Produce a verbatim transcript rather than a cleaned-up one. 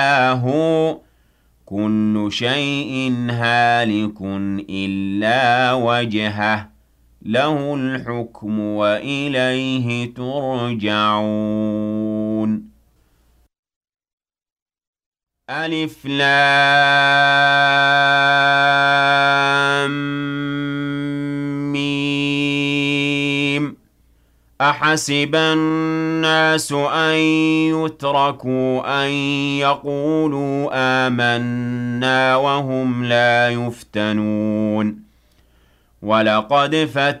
هو كل شيء هالك إلا وجهه له الحكم وإليه ترجعون ألف لام ميم أحسب الناس أن يتركوا أن يقولوا آمنا وهم لا يفتنون ولقد فتنا